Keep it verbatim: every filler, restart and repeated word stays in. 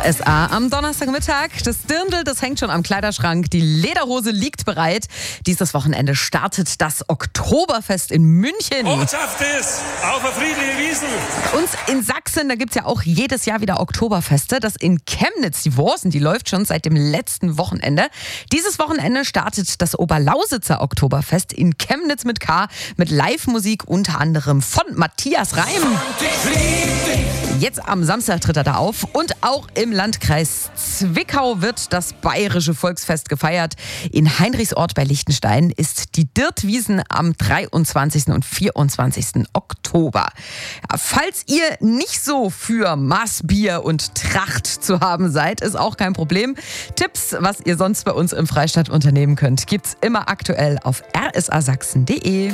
R S A am Donnerstagmittag. Das Dirndl, das hängt schon am Kleiderschrank. Die Lederhose liegt bereit. Dieses Wochenende startet das Oktoberfest in München. Ortschaft ist auf der friedliche Wiesn. Bei uns in Sachsen, da gibt es ja auch jedes Jahr wieder Oktoberfeste. Das in Chemnitz, die Worsen, die läuft schon seit dem letzten Wochenende. Dieses Wochenende startet das Oberlausitzer Oktoberfest in Chemnitz mit K. Mit Live-Musik unter anderem von Matthias Reim. Jetzt am Samstag tritt er da auf und auch im Landkreis Zwickau wird das bayerische Volksfest gefeiert. In Heinrichsort bei Liechtenstein ist die Dirtwiesen am dreiundzwanzigsten und vierundzwanzigsten Oktober. Ja, falls ihr nicht so für Maßbier und Tracht zu haben seid, ist auch kein Problem. Tipps, was ihr sonst bei uns im Freistaat unternehmen könnt, gibt's immer aktuell auf r s a sachsen punkt d e.